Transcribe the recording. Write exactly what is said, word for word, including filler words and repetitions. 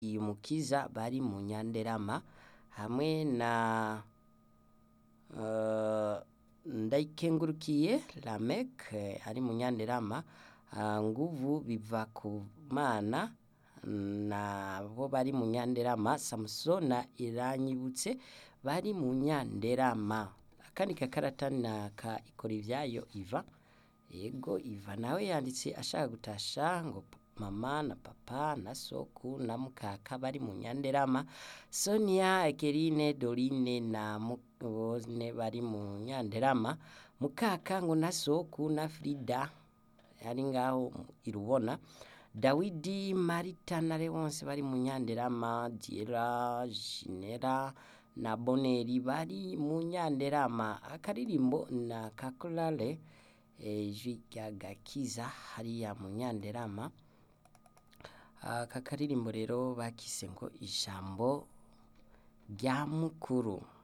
Umukiza bari mu Nyanderama hamwe na uh, Ndayikengurukiye Lamek eh, ari mu Nyanderama. uh, Nguvu biva ku Mana nabo bari mu Nyanderama. Samson na Iranyibutse bari mu Nyanderama. Akandi kakarata na ka Ikorivyayo Iva. Yego Iva nawe yanditse ashaka gutasha ngo mama na papa na soku na mukaka bari mu Nyanderama. Sonia, Ekerine, Dorine na Mukone bari mu Nyanderama. Mukaka ngo na soku na Frida ari ngaho Irubona. Dawidi, Marita na Leonce bari mu Nyanderama. Diera, Jinera na Boneri bari mu Nyanderama. Akaririmbo na Kakolale ijwi rya Gakiza hariya mu Nyanderama. Aka karirimbo rero bakise ngo ijambo rya mukuru.